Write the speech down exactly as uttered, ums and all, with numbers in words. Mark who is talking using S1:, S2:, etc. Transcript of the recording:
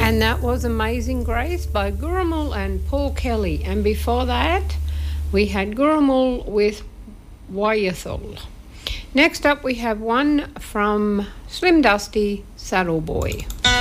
S1: And that was Amazing Grace by Gurumul and Paul Kelly. And before that, we had Gurumul with Wayathul. Next up, we have one from Slim Dusty, Saddle Boy.